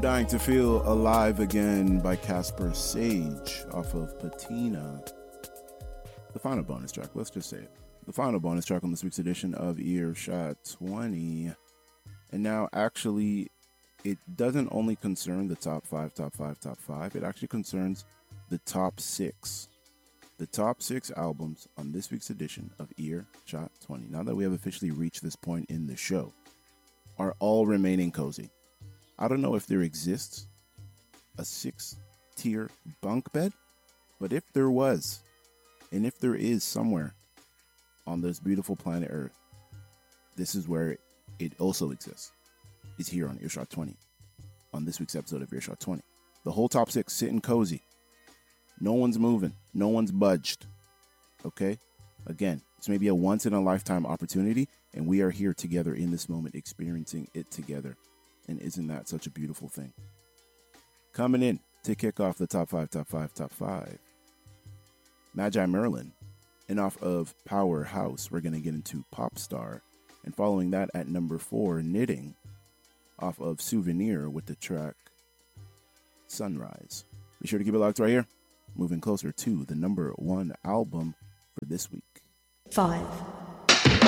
Dying to Feel Alive Again by Casper Sage off of Patina. The final bonus track, let's just say it. The final bonus track on this week's edition of Earshot 20. And now, actually, it doesn't only concern the top 5. It actually concerns the top 6. The top 6 albums on this week's edition of Earshot 20, now that we have officially reached this point in the show, are all remaining cozy. I don't know if there exists a 6-tier bunk bed, but if there was, and if there is somewhere on this beautiful planet Earth, this is where it also exists. It's here on Earshot 20, on this week's episode of Earshot 20. The whole top 6 sitting cozy. No one's moving. No one's budged. Okay? Again, it's maybe a once-in-a-lifetime opportunity, and we are here together in this moment, experiencing it together. And isn't that such a beautiful thing? Coming in to kick off the top 5. Magi Merlin. And off of Powerhouse, we're going to get into Popstar. And following that at number 4, Knitting, off of Souvenir with the track Sunrise. Be sure to keep it locked right here. Moving closer to the number 1 album for this week. 5.